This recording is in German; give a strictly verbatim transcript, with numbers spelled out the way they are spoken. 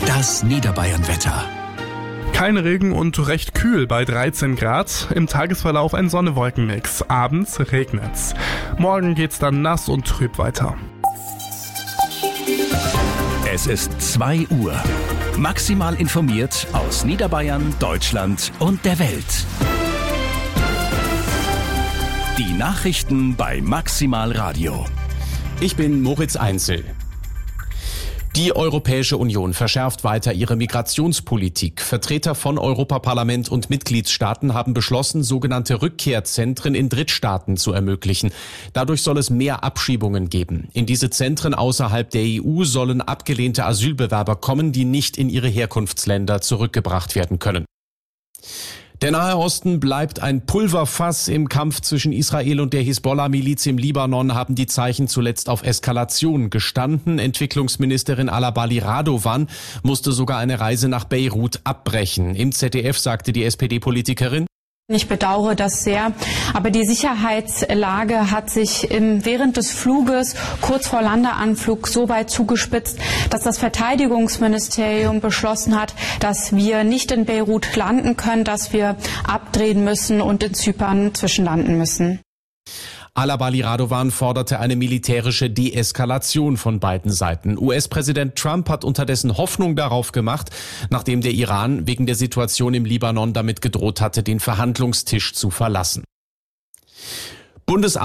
Das Niederbayern-Wetter. Kein Regen und recht kühl bei dreizehn Grad. Im Tagesverlauf ein Sonne-Wolken-Mix. Abends regnet's. Morgen geht's dann nass und trüb weiter. Es ist zwei Uhr. Maximal informiert aus Niederbayern, Deutschland und der Welt. Die Nachrichten bei Maximal Radio. Ich bin Moritz Einzel. Die Europäische Union verschärft weiter ihre Migrationspolitik. Vertreter von Europaparlament und Mitgliedstaaten haben beschlossen, sogenannte Rückkehrzentren in Drittstaaten zu ermöglichen. Dadurch soll es mehr Abschiebungen geben. In diese Zentren außerhalb der E U sollen abgelehnte Asylbewerber kommen, die nicht in ihre Herkunftsländer zurückgebracht werden können. Der Nahe Osten bleibt ein Pulverfass. Im Kampf zwischen Israel und der Hisbollah-Miliz im Libanon haben die Zeichen zuletzt auf Eskalation gestanden. Entwicklungsministerin Alabali Radovan musste sogar eine Reise nach Beirut abbrechen. Im Z D F sagte die S P D-Politikerin: Ich bedauere das sehr, aber die Sicherheitslage hat sich im, während des Fluges kurz vor Landeanflug so weit zugespitzt, dass das Verteidigungsministerium beschlossen hat, dass wir nicht in Beirut landen können, dass wir abdrehen müssen und in Zypern zwischenlanden müssen. Alabali Radovan forderte eine militärische Deeskalation von beiden Seiten. U S-Präsident Trump hat unterdessen Hoffnung darauf gemacht, nachdem der Iran wegen der Situation im Libanon damit gedroht hatte, den Verhandlungstisch zu verlassen. Bundesamt